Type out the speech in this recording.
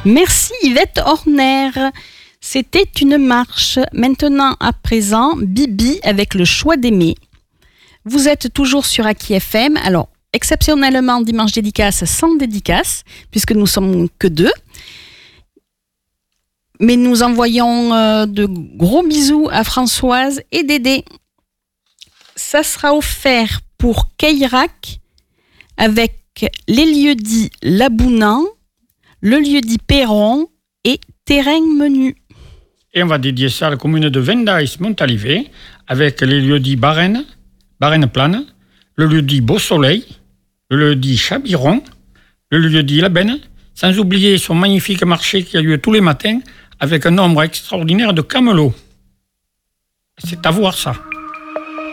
Merci Yvette Horner. C'était une marche. Maintenant, à présent, Bibi avec le choix d'aimer. Vous êtes toujours sur Aki FM. Alors, exceptionnellement, dimanche dédicace sans dédicace, puisque nous sommes que deux. Mais nous envoyons de gros bisous à Françoise et Dédé. Ça sera offert pour Keirak avec les lieux-dits Labounan, le lieu-dit Perron et Terrain Menu. Et on va dédier ça à la commune de Vendaïs-Montalivet avec les lieux-dits Barène, Barène-Plane, le lieu-dit Beau-Soleil, le lieu-dit Chabiron, le lieu-dit Labenne, sans oublier son magnifique marché qui a lieu tous les matins avec un nombre extraordinaire de camelots. C'est à voir ça.